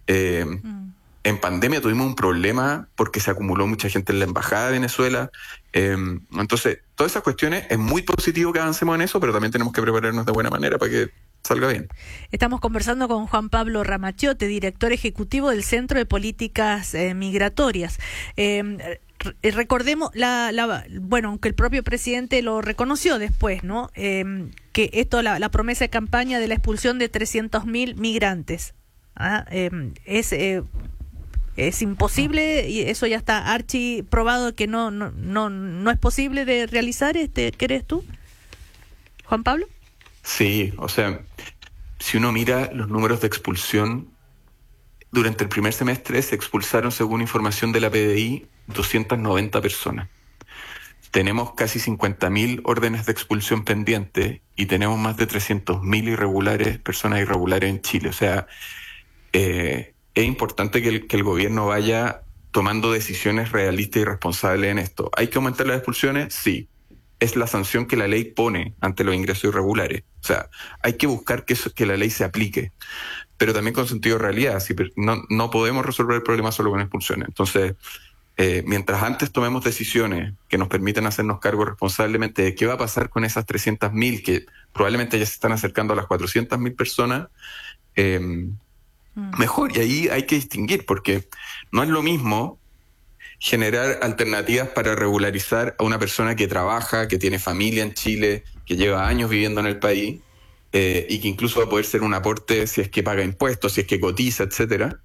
Mm. En pandemia tuvimos un problema porque se acumuló mucha gente en la embajada de Venezuela. Entonces, todas esas cuestiones, es muy positivo que avancemos en eso, pero también tenemos que prepararnos de buena manera para que salga bien. Estamos conversando con Juan Pablo Ramachiote, director ejecutivo del Centro de Políticas Migratorias. Recordemos, bueno, aunque el propio presidente lo reconoció después, ¿no? Que esto, la promesa de campaña de la expulsión de 300.000 migrantes, es imposible, y eso ya está archi probado que no es posible de realizar, ¿crees tú, Juan Pablo? Sí, o sea, si uno mira los números de expulsión, durante el primer semestre se expulsaron, según información de la PDI, 290 personas. Tenemos casi 50.000 órdenes de expulsión pendientes y tenemos más de 300.000 personas irregulares en Chile. O sea, es importante que el gobierno vaya tomando decisiones realistas y responsables en esto. ¿Hay que aumentar las expulsiones? Sí. Es la sanción que la ley pone ante los ingresos irregulares. O sea, hay que buscar que la ley se aplique, pero también con sentido de realidad. No podemos resolver el problema solo con expulsiones. Entonces, mientras antes tomemos decisiones que nos permitan hacernos cargo responsablemente de qué va a pasar con esas 300.000, que probablemente ya se están acercando a las 400.000 personas, mejor. Y ahí hay que distinguir, porque no es lo mismo generar alternativas para regularizar a una persona que trabaja, que tiene familia en Chile, que lleva años viviendo en el país, y que incluso va a poder ser un aporte si es que paga impuestos, si es que cotiza, etcétera,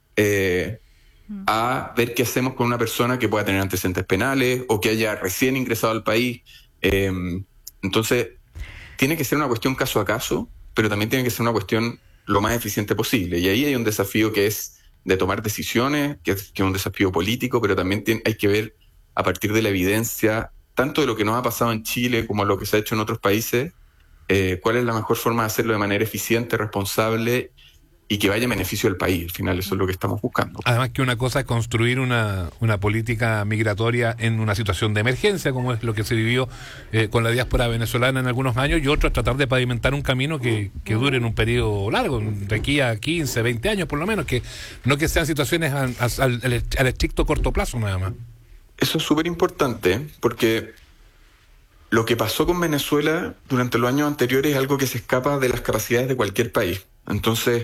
a ver qué hacemos con una persona que pueda tener antecedentes penales o que haya recién ingresado al país. Entonces, tiene que ser una cuestión caso a caso, pero también tiene que ser una cuestión lo más eficiente posible. Y ahí hay un desafío que es de tomar decisiones, que es un desafío político, pero también hay que ver a partir de la evidencia, tanto de lo que nos ha pasado en Chile como lo que se ha hecho en otros países, cuál es la mejor forma de hacerlo de manera eficiente, responsable y que vaya en beneficio del país. Al final eso es lo que estamos buscando. Además que una cosa es construir una política migratoria en una situación de emergencia, como es lo que se vivió con la diáspora venezolana en algunos años, y otro es tratar de pavimentar un camino que dure en un periodo largo, de aquí a 15, 20 años por lo menos, que no que sean situaciones al estricto corto plazo nada más. Eso es súper importante, porque lo que pasó con Venezuela durante los años anteriores es algo que se escapa de las capacidades de cualquier país. Entonces,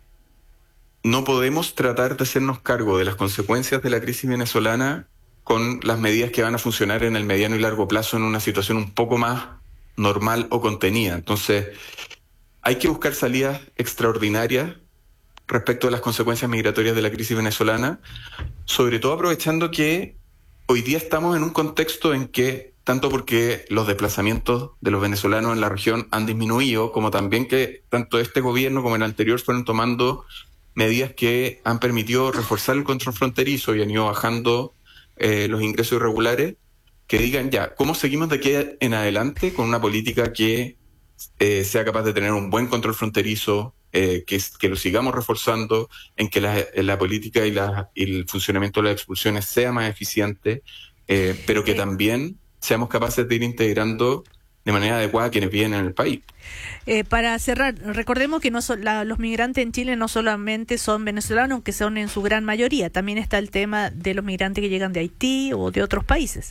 no podemos tratar de hacernos cargo de las consecuencias de la crisis venezolana con las medidas que van a funcionar en el mediano y largo plazo en una situación un poco más normal o contenida. Entonces, hay que buscar salidas extraordinarias respecto a las consecuencias migratorias de la crisis venezolana, sobre todo aprovechando que hoy día estamos en un contexto en que, tanto porque los desplazamientos de los venezolanos en la región han disminuido, como también que tanto este gobierno como el anterior fueron tomando medidas que han permitido reforzar el control fronterizo y han ido bajando los ingresos irregulares, que digan ya, ¿cómo seguimos de aquí en adelante con una política que sea capaz de tener un buen control fronterizo, que lo sigamos reforzando, en que la política y el funcionamiento de las expulsiones sea más eficiente, pero que también seamos capaces de ir integrando de manera adecuada a quienes viven en el país? Para cerrar, recordemos que los migrantes en Chile no solamente son venezolanos, aunque son en su gran mayoría, también está el tema de los migrantes que llegan de Haití o de otros países.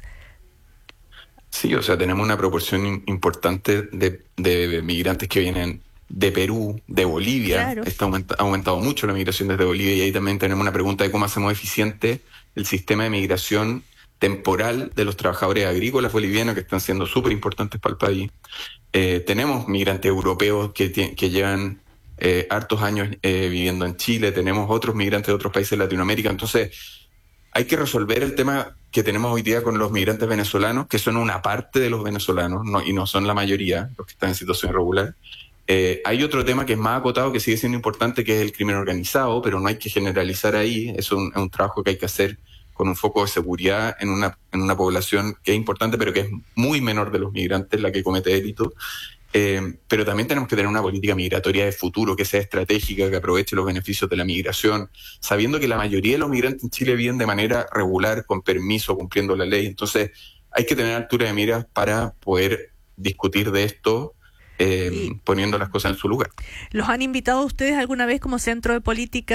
Sí, o sea, tenemos una proporción importante de migrantes que vienen de Perú, de Bolivia. Claro. Ha aumentado mucho la migración desde Bolivia, y ahí también tenemos una pregunta de cómo hacemos eficiente el sistema de migración temporal de los trabajadores agrícolas bolivianos, que están siendo súper importantes para el país. Tenemos migrantes europeos que llevan hartos años viviendo en Chile, tenemos otros migrantes de otros países de Latinoamérica. Entonces, hay que resolver el tema que tenemos hoy día con los migrantes venezolanos, que son una parte de los venezolanos, y no son la mayoría los que están en situación irregular. Hay otro tema que es más acotado, que sigue siendo importante, que es el crimen organizado, pero no hay que generalizar ahí. Es un trabajo que hay que hacer con un foco de seguridad en una población que es importante, pero que es muy menor de los migrantes, la que comete delitos. Pero también tenemos que tener una política migratoria de futuro que sea estratégica, que aproveche los beneficios de la migración, sabiendo que la mayoría de los migrantes en Chile viven de manera regular, con permiso, cumpliendo la ley. Entonces, hay que tener altura de miras para poder discutir de esto, poniendo las cosas en su lugar. ¿Los han invitado ustedes alguna vez como Centro de Política